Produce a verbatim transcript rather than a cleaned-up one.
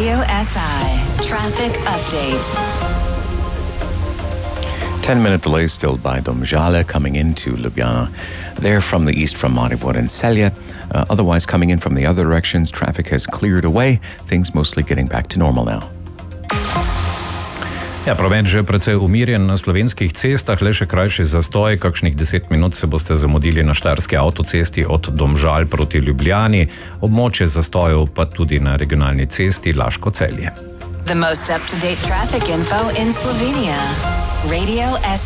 Radio S I traffic update. ten-minute delay still by Domžale coming into Ljubljana. There from the east from Maribor and Celje. Uh, otherwise, coming in from the other directions, traffic has cleared away. Things mostly getting back to normal now. Ja, promet že precej umirjen na slovenskih cestah, le še krajši zastoj, kakšnih deset minut se boste zamudili na štajerski avtocesti od Domžal proti Ljubljani, območje zastojev pa tudi na regionalni cesti Laško-Celje. The most up-to-date traffic info in Slovenia. Radio S